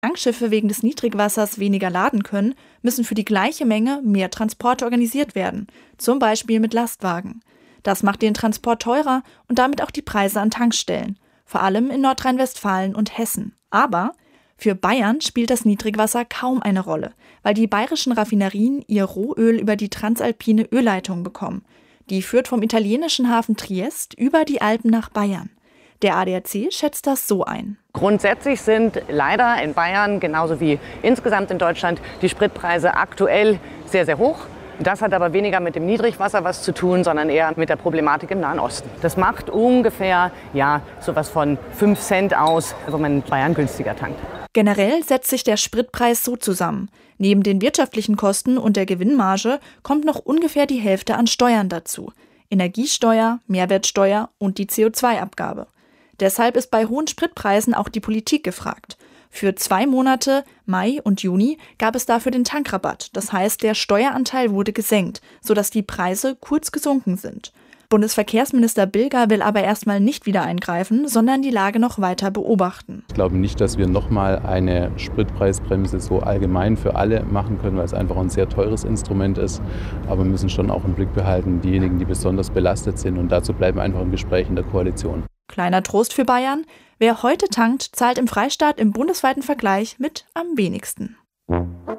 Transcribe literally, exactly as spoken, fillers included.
Tankschiffe wegen des Niedrigwassers weniger laden können, müssen für die gleiche Menge mehr Transporte organisiert werden, zum Beispiel mit Lastwagen. Das macht den Transport teurer und damit auch die Preise an Tankstellen, vor allem in Nordrhein-Westfalen und Hessen. Aber für Bayern spielt das Niedrigwasser kaum eine Rolle, weil die bayerischen Raffinerien ihr Rohöl über die transalpine Ölleitung bekommen. Die führt vom italienischen Hafen Triest über die Alpen nach Bayern. Der A D A C schätzt das so ein. Grundsätzlich sind leider in Bayern, genauso wie insgesamt in Deutschland, die Spritpreise aktuell sehr, sehr hoch. Das hat aber weniger mit dem Niedrigwasser was zu tun, sondern eher mit der Problematik im Nahen Osten. Das macht ungefähr ja, sowas von fünf Cent aus, wo man in Bayern günstiger tankt. Generell setzt sich der Spritpreis so zusammen. Neben den wirtschaftlichen Kosten und der Gewinnmarge kommt noch ungefähr die Hälfte an Steuern dazu. Energiesteuer, Mehrwertsteuer und die C O zwei Abgabe. Deshalb ist bei hohen Spritpreisen auch die Politik gefragt. Für zwei Monate, Mai und Juni, gab es dafür den Tankrabatt. Das heißt, der Steueranteil wurde gesenkt, sodass die Preise kurz gesunken sind. Bundesverkehrsminister Bilger will aber erstmal nicht wieder eingreifen, sondern die Lage noch weiter beobachten. Ich glaube nicht, dass wir nochmal eine Spritpreisbremse so allgemein für alle machen können, weil es einfach ein sehr teures Instrument ist. Aber wir müssen schon auch im Blick behalten, diejenigen, die besonders belastet sind. Und dazu bleiben wir einfach im Gespräch in der Koalition. Kleiner Trost für Bayern: Wer heute tankt, zahlt im Freistaat im bundesweiten Vergleich mit am wenigsten.